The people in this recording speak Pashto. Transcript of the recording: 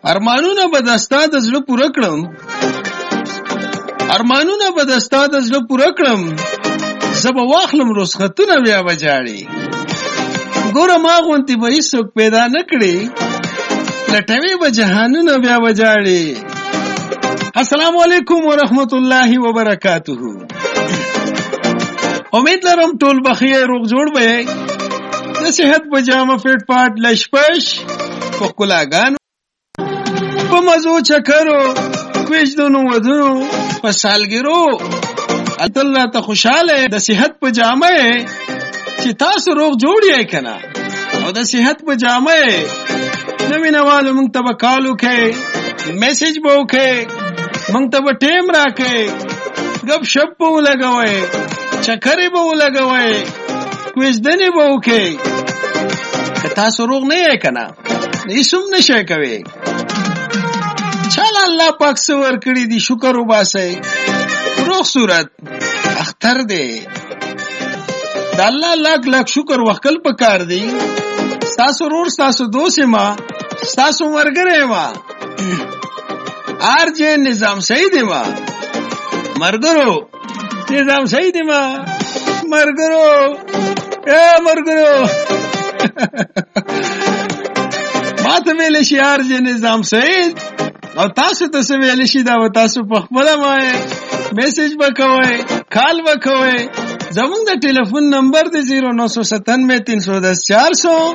ارمانونه به دستا د زړه پوره کړم ارمانونه به دستا د زړه پوره کړم زبا واخلم رسختونه بیا بجاړي ګوره ما غونتی به هیڅوک پیدا نه کړي لټوي به جهانونه بیا بجاړي السلام علیکم ورحمت الله وبرکاته امید لرم ټول بخیر روغ جوړ به د صحت په جامه فټ پاټ لشپش په کلاګانو په مزو چکرو کوښدونو ودونو په سالګرو الله ته خوشاله د صحت په جامه چې تاسو روغ جوړ یې کنه او د صحت په جامه نوې نوالو مونږ ته کالو کې میسج بو کې مونږ ته ټیم راکې غب شپ بو لګوي چکرې بو لګوي کوښدنې بو کې تاسو روغ نه یې کنه هیڅوم نشي کوي چل الله پاک سور کړی دی شکر وباسئ روغ صورت اختر دی د الله لاک لاک شکر وکړ پکار دی تاسو رور تاسو دوست ما تاسو مرګره ما ارجه نظام سید ما مرګرو نظام سید ما مرګرو مرګرو ما ته ویل شي ارجه نظام سید او تاسو ته څه ویل شي دا تاسو په خپل وای میسج وکوي کال وکوي زموږ د ټلیفون نمبر دی 0997 310 400